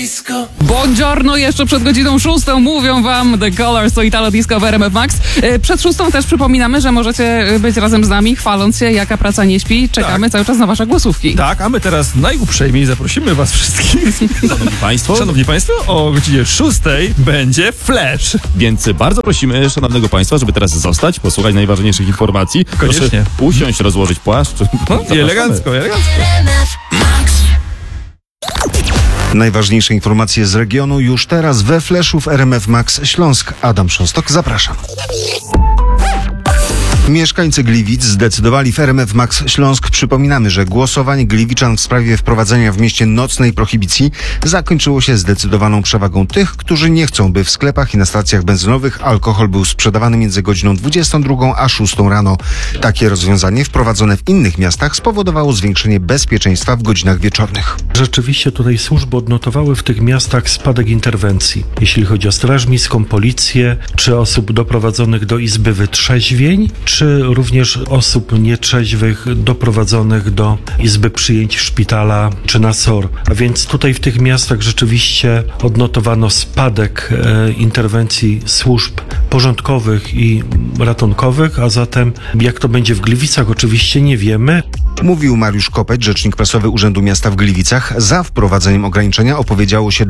Disco. Buongiorno, jeszcze przed godziną 6 mówią wam The Colors, to Italo Disco w RMF Max. Przed 6 też przypominamy, że możecie być razem z nami, chwaląc się, jaka praca nie śpi. Czekamy cały czas na wasze głosówki. Tak, a my teraz najuprzejmiej zaprosimy was wszystkich. Szanowni Państwo, o godzinie 6 będzie Flash. Więc bardzo prosimy szanownego Państwa, żeby teraz zostać, posłuchać najważniejszych informacji. Koniecznie. Proszę usiąść, rozłożyć płaszcz. I elegancko. Najważniejsze informacje z regionu już teraz we Flashu w RMF Max Śląsk. Adam Szostok, zapraszam. Mieszkańcy Gliwic zdecydowali w RMF Max Śląsk. Przypominamy, że głosowanie gliwiczan w sprawie wprowadzenia w mieście nocnej prohibicji zakończyło się zdecydowaną przewagą tych, którzy nie chcą, by w sklepach i na stacjach benzynowych alkohol był sprzedawany między godziną 22 a 6 rano. Takie rozwiązanie wprowadzone w innych miastach spowodowało zwiększenie bezpieczeństwa w godzinach wieczornych. Rzeczywiście tutaj służby odnotowały w tych miastach spadek interwencji. Jeśli chodzi o Straż Miejską, policję, czy osób doprowadzonych do izby wytrzeźwień, czy również osób nietrzeźwych doprowadzonych do izby przyjęć szpitala czy na SOR. A więc tutaj w tych miastach rzeczywiście odnotowano spadek interwencji służb porządkowych i ratunkowych, a zatem jak to będzie w Gliwicach oczywiście nie wiemy. Mówił Mariusz Kopeć, rzecznik prasowy Urzędu Miasta w Gliwicach. Za wprowadzeniem ograniczenia opowiedziało się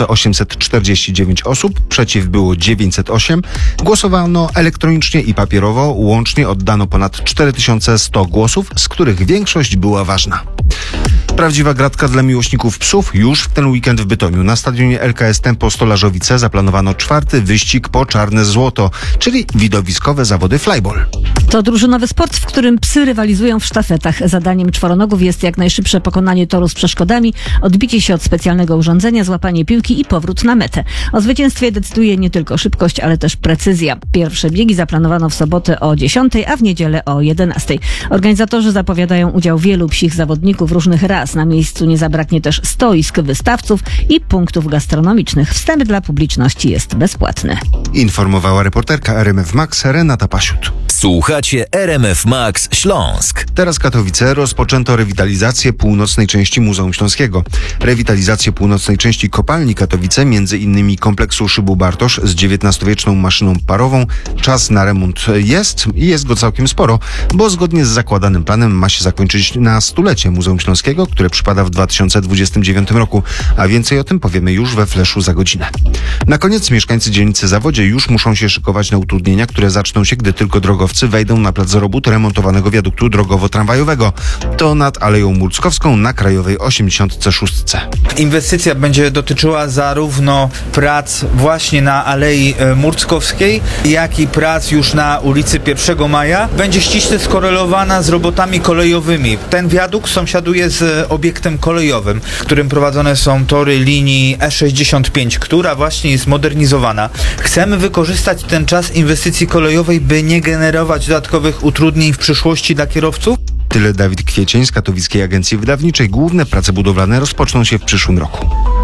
2849 osób, przeciw było 908. Głosowano elektronicznie i papierowo, łącznie oddano ponad 4100 głosów, z których większość była ważna. Prawdziwa gratka dla miłośników psów już w ten weekend w Bytomiu. Na stadionie LKS Tempo Stolarzowice zaplanowano 4. wyścig po czarne złoto, czyli widowiskowe zawody flyball. To drużynowy sport, w którym psy rywalizują w sztafetach. Zadaniem czworonogów jest jak najszybsze pokonanie toru z przeszkodami, odbicie się od specjalnego urządzenia, złapanie piłki i powrót na metę. O zwycięstwie decyduje nie tylko szybkość, ale też precyzja. Pierwsze biegi zaplanowano w sobotę o 10, a w niedzielę o 11. Organizatorzy zapowiadają udział wielu psich zawodników różnych ras. Na miejscu nie zabraknie też stoisk wystawców i punktów gastronomicznych. Wstęp dla publiczności jest bezpłatny. Informowała reporterka RMF Max Renata Pasiut. Słuchacie RMF Max Śląsk. Teraz Katowice. Rozpoczęto rewitalizację północnej części Muzeum Śląskiego. Rewitalizację północnej części kopalni Katowice, między innymi kompleksu szybu Bartosz z XIX-wieczną maszyną parową. Czas na remont jest i jest go całkiem sporo, bo zgodnie z zakładanym planem ma się zakończyć na 100-lecie Muzeum Śląskiego, które przypada w 2029 roku. A więcej o tym powiemy już we Flashu za godzinę. Na koniec mieszkańcy dzielnicy Zawodzie już muszą się szykować na utrudnienia, które zaczną się, gdy tylko drogowcy wejdą na plac robót remontowanego wiaduktu drogowo-tramwajowego. To nad Aleją Murckowską na Krajowej 86. Inwestycja będzie dotyczyła zarówno prac właśnie na Alei Murckowskiej, jak i prac już na ulicy 1 Maja. Będzie ściśle skorelowana z robotami kolejowymi. Ten wiadukt sąsiaduje z obiektem kolejowym, w którym prowadzone są tory linii E65, która właśnie jest modernizowana. Chcemy wykorzystać ten czas inwestycji kolejowej, by nie generować dodatkowych utrudnień w przyszłości dla kierowców. Tyle Dawid Kwiecień z Katowickiej Agencji Wydawniczej. Główne prace budowlane rozpoczną się w przyszłym roku.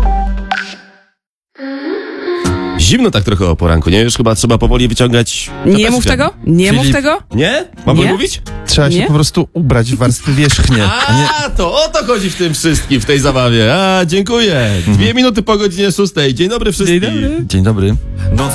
Zimno tak trochę o poranku, nie? Już chyba trzeba powoli wyciągać... Nie mów tego, nie mów tego. Nie? Mam Nie? mówić? Trzeba się Nie? po prostu ubrać w warstwy wierzchnie. A, to o to chodzi w tym wszystkim, w tej zabawie. A, dziękuję. 2 minuty po godzinie 6. Dzień dobry wszystkim. Dzień dobry. Noc